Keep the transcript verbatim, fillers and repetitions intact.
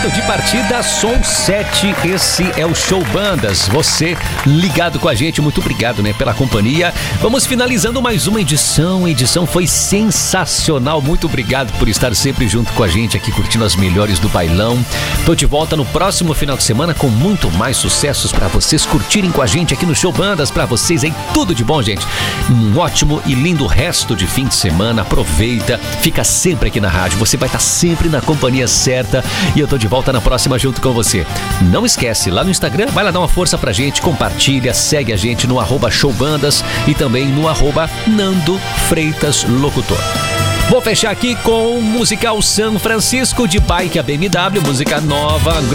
ponto de partida, som sete, esse é o Show Bandas. Você ligado com a gente, muito obrigado, né, pela companhia. Vamos finalizando mais uma edição, a edição foi sensacional, muito obrigado por estar sempre junto com a gente aqui, curtindo as melhores do bailão. Tô de volta no próximo final de semana com muito mais sucessos pra vocês curtirem com a gente aqui no Show Bandas, pra vocês aí, tudo de bom, gente. Um ótimo e lindo resto de fim de semana, aproveita, fica sempre aqui na rádio, você vai estar sempre na companhia certa e eu tô de volta na próxima junto com você. Não esquece, lá no Instagram, vai lá dar uma força pra gente, compartilha, segue a gente no arroba showbandas e também no arroba Nando Freitas Locutor. Vou fechar aqui com o musical São Francisco de Bike, a B M W, música nova.